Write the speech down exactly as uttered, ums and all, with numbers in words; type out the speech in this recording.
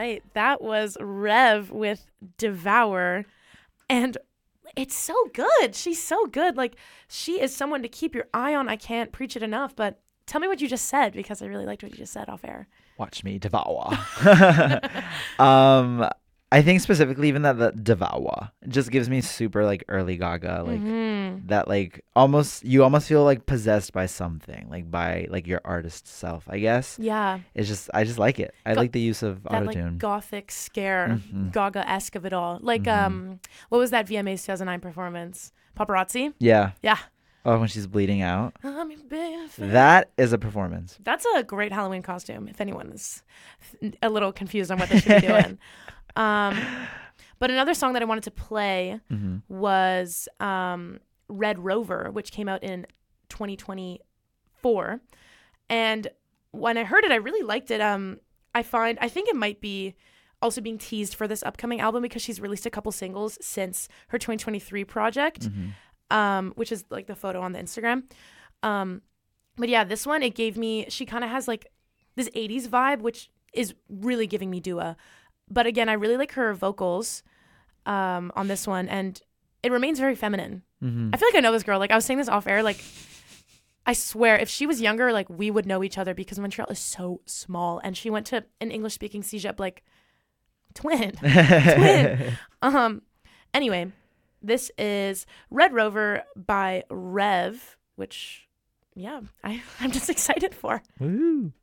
right. That was Rev with Devour. And it's so good. She's so good. Like, she is someone to keep your eye on. I can't preach it enough, but tell me what you just said, because I really liked what you just said off air. Watch me devour. um, I think specifically even that the devour just gives me super like early Gaga, like mm-hmm. that, like almost you almost feel like possessed by something, like by like your artist self, I guess. Yeah. It's just I just like it. I Go- like the use of that autotune. like gothic scare, mm-hmm. Gaga-esque of it all. Like mm-hmm. um, what was that V M As two thousand nine performance? Paparazzi. Yeah. Yeah. Oh, when she's bleeding out. I'm a big fan. That is a performance. That's a great Halloween costume, if anyone is a little confused on what they should be doing. Um, but another song that I wanted to play mm-hmm. was um, Red Rover, which came out in twenty twenty-four. And when I heard it, I really liked it. Um, I find, I think it might be also being teased for this upcoming album, because she's released a couple singles since her twenty twenty-three project. Mm-hmm. Um, which is like the photo on the Instagram. Um, but yeah, this one, it gave me, she kind of has like this eighties vibe, which is really giving me Dua. But again, I really like her vocals um, on this one, and it remains very feminine. Mm-hmm. I feel like I know this girl. Like, I was saying this off air, like, I swear, if she was younger, like, we would know each other, because Montreal is so small, and she went to an English-speaking cégep, like, twin. twin. Um. Anyway, this is Red Rover by Rev, which, yeah, I, I'm just excited for. Woo.